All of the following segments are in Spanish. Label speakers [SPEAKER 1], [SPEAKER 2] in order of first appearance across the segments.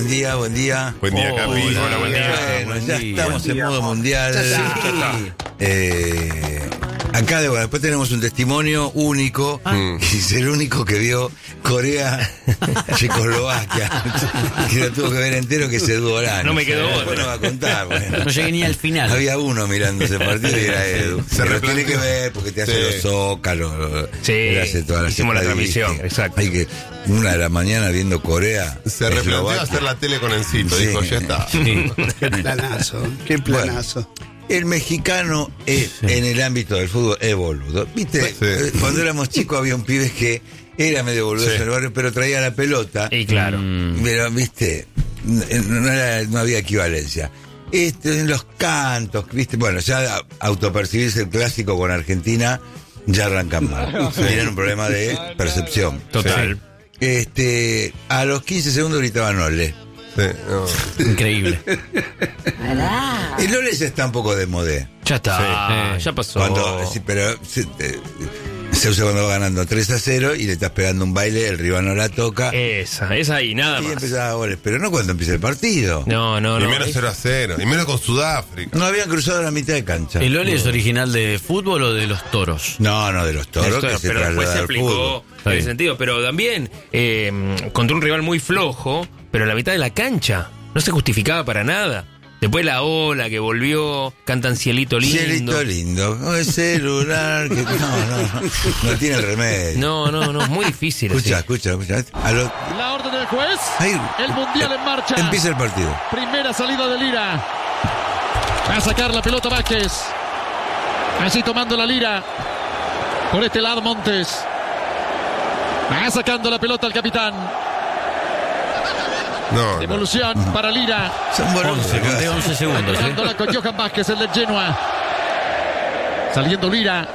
[SPEAKER 1] buen día.
[SPEAKER 2] Buen día, Capi.
[SPEAKER 3] Hola, buen día.
[SPEAKER 1] Bueno, ya estamos en modo mundial. Acá después tenemos un testimonio único. Y es el único que vio Corea, Checoslovaquia. Que lo tuvo que ver entero, que es Edu Orán.
[SPEAKER 3] No me quedó otra.
[SPEAKER 1] Después nos va a contar. Bueno.
[SPEAKER 4] No llegué ni al final.
[SPEAKER 1] Había uno mirando ese partido y era Edu. Pero tiene que ver porque te hace los zócalos.
[SPEAKER 3] Sí,
[SPEAKER 1] te hace todas las
[SPEAKER 3] hicimos la transmisión, exacto.
[SPEAKER 1] Hay que 1 de la mañana viendo Corea.
[SPEAKER 2] Se replanteó hacer la tele con Encito.
[SPEAKER 1] Sí.
[SPEAKER 2] Dijo, ya está.
[SPEAKER 4] Sí.
[SPEAKER 5] Qué planazo, qué planazo.
[SPEAKER 1] Bueno, el mexicano en el ámbito del fútbol es boludo. ¿Viste?
[SPEAKER 2] Sí.
[SPEAKER 1] Cuando éramos chicos había un pibe que era medio boludo en el barrio, pero traía la pelota.
[SPEAKER 3] Y claro.
[SPEAKER 1] Pero, ¿viste? No había equivalencia. En los cantos, ¿viste? Bueno, ya autopercibirse el clásico con Argentina ya arrancan mal. Tienen un problema de percepción.
[SPEAKER 3] Total.
[SPEAKER 1] A los 15 segundos gritaban Ole.
[SPEAKER 2] Sí, no.
[SPEAKER 4] Increíble.
[SPEAKER 1] El Ole ya está un poco de modé.
[SPEAKER 3] Ya está, ya pasó.
[SPEAKER 1] Pero se usa cuando va ganando 3-0 y le estás pegando un baile, el rival no la toca.
[SPEAKER 3] Esa ahí, nada
[SPEAKER 1] Y
[SPEAKER 3] más.
[SPEAKER 1] empezaba goles, pero no cuando empieza el partido.
[SPEAKER 3] No.
[SPEAKER 2] Y menos 0-0. Y menos con Sudáfrica.
[SPEAKER 1] No habían cruzado la mitad de cancha.
[SPEAKER 4] ¿El Ole es original de fútbol o de los toros?
[SPEAKER 1] No, de los toros, que se
[SPEAKER 3] pero después
[SPEAKER 1] traslada
[SPEAKER 3] se
[SPEAKER 1] al
[SPEAKER 3] aplicó
[SPEAKER 1] fútbol.
[SPEAKER 3] en el sentido. Pero también contra un rival muy flojo, pero en la mitad de la cancha. No se justificaba para nada. Después la ola que volvió, cantan Cielito Lindo.
[SPEAKER 1] Cielito lindo, con el celular. No tiene el remedio.
[SPEAKER 3] No, es muy difícil.
[SPEAKER 1] Escucha.
[SPEAKER 6] La orden del juez.
[SPEAKER 1] Ahí,
[SPEAKER 6] El mundial en marcha.
[SPEAKER 1] empieza el partido.
[SPEAKER 6] Primera salida de Lira. Va a sacar la pelota Vázquez. Así tomando la Lira. Por este lado Montes. Va sacando la pelota al capitán.
[SPEAKER 2] No.
[SPEAKER 6] Devolución para Lira.
[SPEAKER 1] Son buenos.
[SPEAKER 4] 11 segundos.
[SPEAKER 6] Dándola con Johan Vázquez, el de Genoa. Saliendo Lira.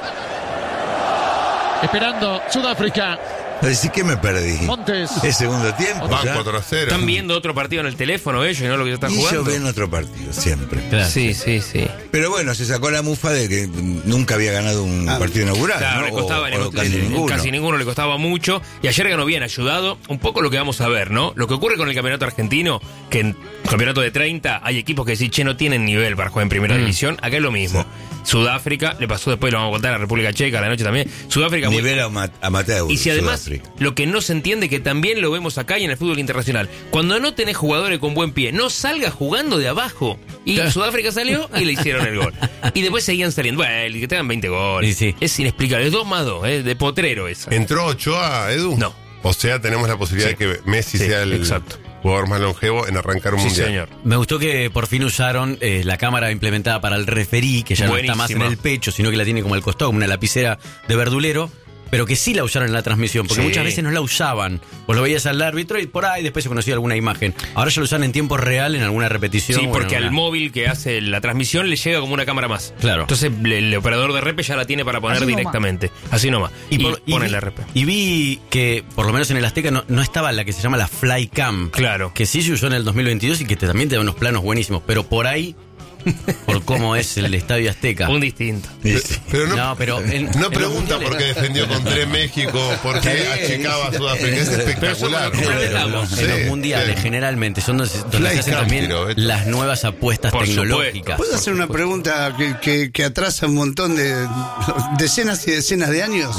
[SPEAKER 6] Esperando Sudáfrica.
[SPEAKER 1] Decís que me perdí.
[SPEAKER 6] Montes.
[SPEAKER 1] Es segundo tiempo.
[SPEAKER 2] Van
[SPEAKER 1] ya.
[SPEAKER 2] 4-0.
[SPEAKER 3] Están viendo otro partido en el teléfono ellos y no lo que ya están
[SPEAKER 1] Y ellos
[SPEAKER 3] jugando.
[SPEAKER 1] ven otro partido, siempre.
[SPEAKER 4] Claro.
[SPEAKER 3] Sí.
[SPEAKER 1] Pero bueno, se sacó la mufa de que nunca había ganado un partido inaugural.
[SPEAKER 3] Claro,
[SPEAKER 1] ¿no?
[SPEAKER 3] le costaba
[SPEAKER 1] Casi ninguno.
[SPEAKER 3] le costaba mucho. Y ayer ganó bien, ayudado. Un poco lo que vamos a ver, ¿no? Lo que ocurre con el campeonato argentino, que en campeonato de 30 hay equipos que decís, che, no tienen nivel para jugar en primera división. Acá es lo mismo. Sudáfrica, le pasó después, lo vamos a contar a la República Checa a la noche también. Sudáfrica.
[SPEAKER 1] Nivel amateur.
[SPEAKER 3] Y si además,
[SPEAKER 1] Sudáfrica.
[SPEAKER 3] lo que no se entiende, que también lo vemos acá y en el fútbol internacional, cuando no tenés jugadores con buen pie, no salgas jugando de abajo. Y Sudáfrica salió y le hicieron el gol. Y después seguían saliendo. Bueno, que tengan 20 goles.
[SPEAKER 4] Sí.
[SPEAKER 3] Es inexplicable. Es 2+2, de potrero esa.
[SPEAKER 2] ¿Entró Ochoa, Edu?
[SPEAKER 3] No.
[SPEAKER 2] O sea, tenemos la posibilidad de que Messi sea el
[SPEAKER 3] exacto.
[SPEAKER 2] jugador más longevo en arrancar un
[SPEAKER 3] Sí,
[SPEAKER 2] mundial.
[SPEAKER 3] señor.
[SPEAKER 4] Me gustó que por fin usaron la cámara implementada para el referí, que ya no está más en el pecho, sino que la tiene como al costado, como una lapicera de verdulero, pero que sí la usaron en la transmisión, porque
[SPEAKER 3] Sí.
[SPEAKER 4] muchas veces no la usaban. Vos lo veías al árbitro y por ahí después se conocía alguna imagen. Ahora ya lo usan en tiempo real en alguna repetición.
[SPEAKER 3] Sí,
[SPEAKER 4] o en
[SPEAKER 3] porque al
[SPEAKER 4] alguna-
[SPEAKER 3] móvil que hace la transmisión le llega como una cámara más.
[SPEAKER 4] Claro.
[SPEAKER 3] Entonces el operador de repe ya la tiene para poner directamente. Así nomás. Y pone la repe.
[SPEAKER 4] Y vi que, por lo menos en el Azteca, no estaba la que se llama la Flycam.
[SPEAKER 3] Claro.
[SPEAKER 4] Que sí se usó en el 2022 y que también te da unos planos buenísimos. Pero por ahí, por cómo es el Estadio Azteca.
[SPEAKER 3] Un distinto.
[SPEAKER 2] Pero no,
[SPEAKER 4] No, pero en
[SPEAKER 2] no
[SPEAKER 4] los
[SPEAKER 2] pregunta
[SPEAKER 4] mundiales-
[SPEAKER 2] por qué defendió con 3 México, por qué achicaba a Sudáfrica. Es espectacular.
[SPEAKER 3] Pero somos-
[SPEAKER 4] En los
[SPEAKER 2] Sí,
[SPEAKER 4] mundiales,
[SPEAKER 2] sí.
[SPEAKER 4] generalmente, son donde se hacen
[SPEAKER 2] Flycam
[SPEAKER 4] también
[SPEAKER 2] tiró esto.
[SPEAKER 4] las nuevas apuestas
[SPEAKER 3] Por
[SPEAKER 4] tecnológicas.
[SPEAKER 5] ¿Puedo hacer una pregunta que atrasa un montón de decenas y decenas de años?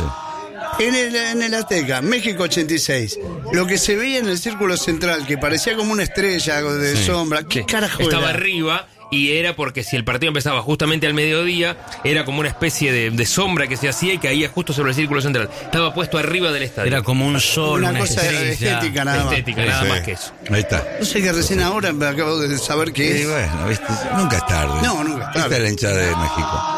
[SPEAKER 5] En el Azteca, México 86, lo que se veía en el círculo central, que parecía como una estrella de sombra, ¿qué carajo
[SPEAKER 3] Estaba
[SPEAKER 5] era?
[SPEAKER 3] arriba y era porque si el partido empezaba justamente al mediodía, era como una especie de sombra que se hacía y caía justo sobre el círculo central. Estaba puesto arriba del estadio.
[SPEAKER 4] Era como un sol,
[SPEAKER 5] Una
[SPEAKER 4] una
[SPEAKER 5] cosa
[SPEAKER 4] estrella.
[SPEAKER 5] estética nada más.
[SPEAKER 3] estética, nada
[SPEAKER 2] Sí.
[SPEAKER 3] más que eso.
[SPEAKER 1] Ahí está.
[SPEAKER 5] No sé que recién ahora me acabo de saber que
[SPEAKER 1] Y
[SPEAKER 5] es.
[SPEAKER 1] bueno, ¿viste? Nunca es tarde.
[SPEAKER 5] No, nunca es tarde.
[SPEAKER 1] Esta es la hinchada de México.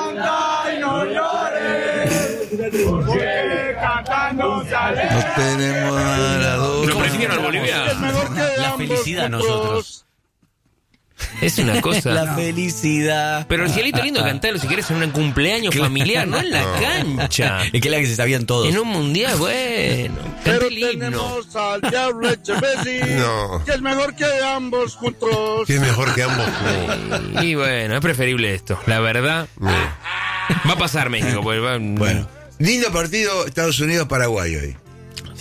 [SPEAKER 1] No tenemos Maradona.
[SPEAKER 3] Lo prefirieron al boliviano.
[SPEAKER 4] La felicidad nosotros.
[SPEAKER 3] Es una cosa.
[SPEAKER 4] La felicidad.
[SPEAKER 3] Pero el cielito lindo cantarlo si querés en un cumpleaños familiar, no en la cancha.
[SPEAKER 4] Es que es la que se sabían todos.
[SPEAKER 3] En un mundial, bueno. Canta el himno.
[SPEAKER 7] Tenemos al Diablo Echeverri,
[SPEAKER 2] No.
[SPEAKER 7] que es mejor que ambos juntos.
[SPEAKER 2] Que es mejor que ambos juntos.
[SPEAKER 3] Y bueno, es preferible esto. La verdad. Va a pasar México. Pues va,
[SPEAKER 1] Bueno, lindo partido Estados Unidos-Paraguay hoy.
[SPEAKER 4] Sí.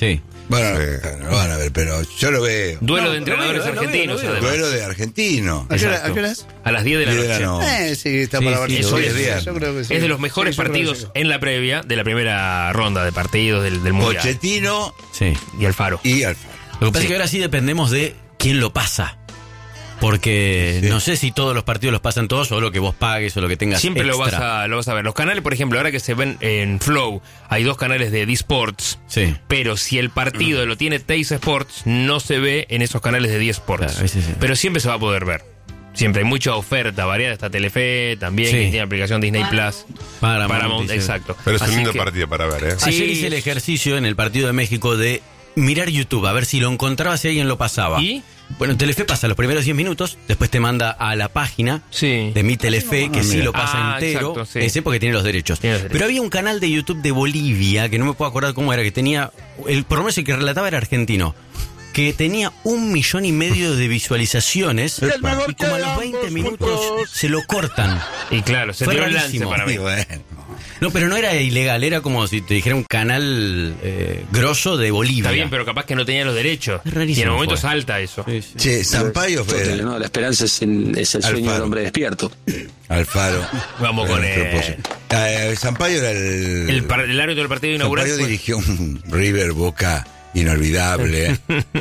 [SPEAKER 1] Bueno,
[SPEAKER 2] Sí.
[SPEAKER 1] no lo van a ver, pero yo lo veo.
[SPEAKER 3] Duelo
[SPEAKER 5] No,
[SPEAKER 3] de entrenadores
[SPEAKER 4] lo veo,
[SPEAKER 3] argentinos,
[SPEAKER 4] lo veo.
[SPEAKER 3] además.
[SPEAKER 1] Duelo de argentino.
[SPEAKER 5] ¿A qué hora-
[SPEAKER 3] Exacto.
[SPEAKER 5] a qué hora es?
[SPEAKER 3] A las 10 de la
[SPEAKER 1] 10 de la
[SPEAKER 3] noche.
[SPEAKER 1] noche.
[SPEAKER 5] Sí, está
[SPEAKER 4] Sí,
[SPEAKER 5] para
[SPEAKER 4] sí,
[SPEAKER 5] ver.
[SPEAKER 3] eso
[SPEAKER 1] es
[SPEAKER 5] Yo
[SPEAKER 1] viernes.
[SPEAKER 5] creo que sí.
[SPEAKER 3] Es de los mejores
[SPEAKER 5] Sí, yo creo que
[SPEAKER 3] partidos
[SPEAKER 5] sí.
[SPEAKER 3] en la previa de la primera ronda de partidos del Mundial.
[SPEAKER 1] Pochettino
[SPEAKER 4] Sí.
[SPEAKER 3] Y Alfaro.
[SPEAKER 1] y Alfaro.
[SPEAKER 4] Lo que pasa es que ahora sí dependemos de quién lo pasa. Porque
[SPEAKER 1] Sí.
[SPEAKER 4] no sé si todos los partidos los pasan todos o lo que vos pagues o lo que tengas
[SPEAKER 3] Siempre lo vas,
[SPEAKER 4] extra.
[SPEAKER 3] lo vas a ver. Los canales, por ejemplo, ahora que se ven en Flow, hay 2 canales de D-Sports.
[SPEAKER 4] Sí.
[SPEAKER 3] Pero si el partido lo tiene Teis Sports, no se ve en esos canales de D-Sports.
[SPEAKER 4] Claro, sí.
[SPEAKER 3] Pero siempre se va a poder ver. Siempre hay mucha oferta variada. Está Telefe también,
[SPEAKER 4] Sí.
[SPEAKER 3] que tiene aplicación Disney Plus. Paramount,
[SPEAKER 4] dice.
[SPEAKER 3] exacto.
[SPEAKER 2] Pero es un
[SPEAKER 3] Así
[SPEAKER 2] lindo
[SPEAKER 3] que-
[SPEAKER 2] partido para ver, ¿eh?
[SPEAKER 3] Sí.
[SPEAKER 4] Ayer hice el ejercicio en el partido de México de mirar YouTube, a ver si lo encontraba, si alguien lo pasaba.
[SPEAKER 3] ¿Y?
[SPEAKER 4] Bueno, Telefe pasa los primeros 10 minutos, después te manda a la página
[SPEAKER 3] Sí.
[SPEAKER 4] de mi Telefe, que sí
[SPEAKER 1] mira.
[SPEAKER 4] lo pasa entero,
[SPEAKER 3] exacto, sí.
[SPEAKER 4] ese porque tiene los derechos.
[SPEAKER 3] Tiene los derechos.
[SPEAKER 4] Pero había un canal de YouTube de Bolivia, que no me puedo acordar cómo era, que tenía, por lo menos el que relataba era argentino, que tenía 1,5 millones de visualizaciones,
[SPEAKER 7] El mejor
[SPEAKER 4] y como a
[SPEAKER 7] que
[SPEAKER 4] los 20
[SPEAKER 7] ambos
[SPEAKER 4] minutos
[SPEAKER 7] juntos.
[SPEAKER 4] se lo cortan.
[SPEAKER 3] Y claro, se
[SPEAKER 4] Fue
[SPEAKER 3] tiró el lance
[SPEAKER 4] rarísimo.
[SPEAKER 3] para mí.
[SPEAKER 1] Y bueno.
[SPEAKER 4] No, pero no era ilegal, era como si te dijera un canal grosso de Bolivia.
[SPEAKER 3] Está bien, pero capaz que no tenía los derechos.
[SPEAKER 4] Es rarísimo
[SPEAKER 3] Y en el momento
[SPEAKER 4] fue.
[SPEAKER 3] salta eso.
[SPEAKER 4] Sí, sí.
[SPEAKER 1] Che, Sampaio fue
[SPEAKER 8] Total, ¿no? La esperanza es el sueño
[SPEAKER 1] Alfaro.
[SPEAKER 8] del hombre despierto.
[SPEAKER 1] Alfaro.
[SPEAKER 3] Vamos con
[SPEAKER 1] Nuestro
[SPEAKER 3] él.
[SPEAKER 1] pozo. Sampaio era el
[SPEAKER 3] árbitro del partido inaugural.
[SPEAKER 1] Sampaio
[SPEAKER 3] fue-
[SPEAKER 1] dirigió un River Boca inolvidable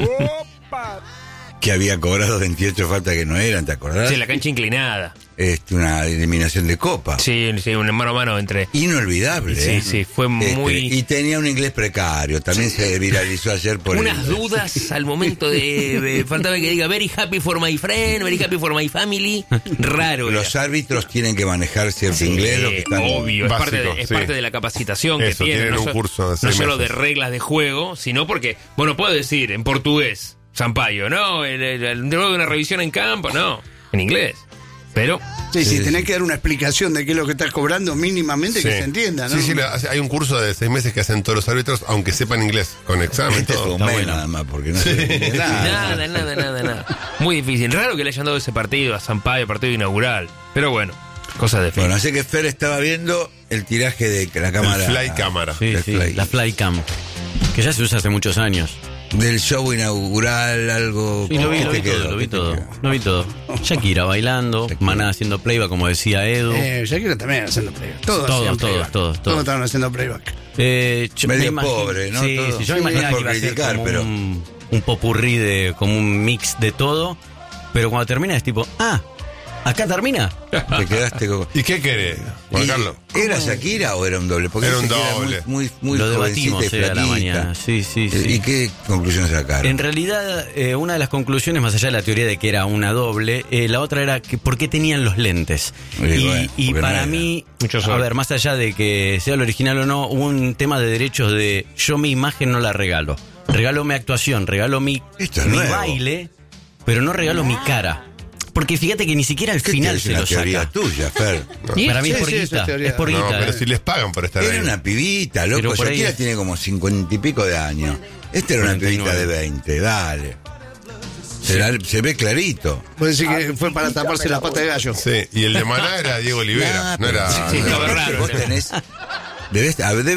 [SPEAKER 1] que había cobrado 28 faltas que no eran, ¿te acordás?
[SPEAKER 3] Sí, la cancha inclinada.
[SPEAKER 1] Una eliminación de copa.
[SPEAKER 3] Sí, un mano a mano entre.
[SPEAKER 1] Inolvidable.
[SPEAKER 3] Sí,
[SPEAKER 1] ¿eh?
[SPEAKER 3] sí, fue muy-
[SPEAKER 1] Y tenía un inglés precario. También se viralizó ayer por
[SPEAKER 3] Unas dudas al momento de. Faltaba que diga very happy for my friend, very happy for my family. Raro. era.
[SPEAKER 1] Los árbitros tienen que manejar cierto inglés, lo que están.
[SPEAKER 3] Obvio,
[SPEAKER 2] Básico,
[SPEAKER 3] es
[SPEAKER 2] sí.
[SPEAKER 3] parte de la capacitación
[SPEAKER 2] Eso,
[SPEAKER 3] que tienen.
[SPEAKER 2] tienen
[SPEAKER 3] No,
[SPEAKER 2] un curso de
[SPEAKER 3] no
[SPEAKER 2] 6
[SPEAKER 3] solo de
[SPEAKER 2] meses.
[SPEAKER 3] reglas de juego, sino porque, bueno, puedo decir en portugués, Sampaio, no, luego de una revisión en campo, no, en inglés. Pero,
[SPEAKER 5] Sí, tenés que dar una explicación de qué es lo que estás cobrando mínimamente que
[SPEAKER 2] Sí.
[SPEAKER 5] se entienda, ¿no?
[SPEAKER 2] Sí, hay un curso de 6 meses que hacen todos los árbitros, aunque sepan inglés, con examen,
[SPEAKER 1] Este
[SPEAKER 2] todo.
[SPEAKER 1] fue nada más, porque no se entiende nada.
[SPEAKER 3] nada. Muy difícil. Raro que le hayan dado ese partido a Sampaio, partido inaugural. Pero bueno, cosas de fin.
[SPEAKER 1] Bueno, así que Fer estaba viendo el tiraje de la cámara.
[SPEAKER 2] El fly cámara.
[SPEAKER 4] Sí,
[SPEAKER 1] El
[SPEAKER 4] sí,
[SPEAKER 1] fly.
[SPEAKER 4] la Flycam, que ya se usa hace muchos años.
[SPEAKER 1] Del show inaugural, algo.
[SPEAKER 4] Sí, lo vi,
[SPEAKER 1] ¿qué
[SPEAKER 4] lo
[SPEAKER 1] te
[SPEAKER 4] vi
[SPEAKER 1] quedó?
[SPEAKER 4] todo, lo vi
[SPEAKER 1] ¿Qué te
[SPEAKER 4] todo.
[SPEAKER 1] quedó?
[SPEAKER 4] Lo vi todo. Shakira bailando, Maná haciendo playback, como decía Edu.
[SPEAKER 5] Shakira también haciendo playback. Todos
[SPEAKER 4] Todos,
[SPEAKER 5] hacían
[SPEAKER 4] todos,
[SPEAKER 5] playback.
[SPEAKER 4] todos.
[SPEAKER 5] Todos estaban haciendo playback.
[SPEAKER 4] Yo
[SPEAKER 1] Medio
[SPEAKER 4] me
[SPEAKER 1] pobre, ¿no?
[SPEAKER 4] Sí,
[SPEAKER 1] Todo.
[SPEAKER 4] sí, yo
[SPEAKER 1] Sí,
[SPEAKER 4] me imaginaba
[SPEAKER 1] no
[SPEAKER 4] que iba a
[SPEAKER 1] es por
[SPEAKER 4] ser
[SPEAKER 1] criticar,
[SPEAKER 4] como
[SPEAKER 1] pero-
[SPEAKER 4] un popurrí de, como un mix de todo. Pero cuando termina es tipo, ¿acá termina?
[SPEAKER 1] Te quedaste con.
[SPEAKER 2] ¿Y qué querés, Juan
[SPEAKER 1] ¿Y
[SPEAKER 2] Carlos?
[SPEAKER 1] ¿Era Shakira o era un doble? Porque
[SPEAKER 2] Era un
[SPEAKER 1] Shakira
[SPEAKER 2] doble.
[SPEAKER 1] Muy
[SPEAKER 4] Lo
[SPEAKER 1] jovencita
[SPEAKER 4] debatimos
[SPEAKER 1] y
[SPEAKER 4] a la
[SPEAKER 1] flaquita.
[SPEAKER 4] mañana. Sí.
[SPEAKER 1] ¿Y qué conclusión sacaron?
[SPEAKER 4] En realidad, una de las conclusiones, más allá de la teoría de que era una doble, la otra era que por qué tenían los lentes.
[SPEAKER 1] Sí, bueno,
[SPEAKER 4] y
[SPEAKER 1] porque
[SPEAKER 4] para
[SPEAKER 1] no era.
[SPEAKER 4] mí,
[SPEAKER 3] Mucho
[SPEAKER 4] a
[SPEAKER 3] sol.
[SPEAKER 4] ver, más allá de que sea el original o no, hubo un tema de derechos de yo mi imagen no la regalo. Regalo mi actuación, regalo mi
[SPEAKER 1] Esto es
[SPEAKER 4] mi
[SPEAKER 1] nuevo.
[SPEAKER 4] baile, pero no regalo mi cara. Porque fíjate que ni siquiera al
[SPEAKER 1] ¿Qué
[SPEAKER 4] final
[SPEAKER 1] es
[SPEAKER 4] se
[SPEAKER 1] una
[SPEAKER 4] lo
[SPEAKER 1] teoría
[SPEAKER 4] saca.
[SPEAKER 1] tuya, Fer?
[SPEAKER 4] Para mí
[SPEAKER 5] Sí,
[SPEAKER 4] es por
[SPEAKER 5] sí, esa
[SPEAKER 4] guita.
[SPEAKER 5] es teoría.
[SPEAKER 4] Es por
[SPEAKER 2] No,
[SPEAKER 4] guita.
[SPEAKER 2] pero si les pagan por estar
[SPEAKER 1] Era
[SPEAKER 2] ahí.
[SPEAKER 1] una pibita,
[SPEAKER 4] Pero
[SPEAKER 1] loco.
[SPEAKER 4] por ahí
[SPEAKER 1] Shakira
[SPEAKER 4] es-
[SPEAKER 1] tiene como 50 y pico de años. Esta era una
[SPEAKER 4] 49.
[SPEAKER 1] pibita de 20, dale. Se ve clarito.
[SPEAKER 5] Puede decir que fue para taparse la pata de gallo.
[SPEAKER 2] Sí, y el de Maná era Diego Olivera,
[SPEAKER 1] Nah,
[SPEAKER 2] no era...
[SPEAKER 3] Sí, estaba raro.
[SPEAKER 1] Vos tenés. Debes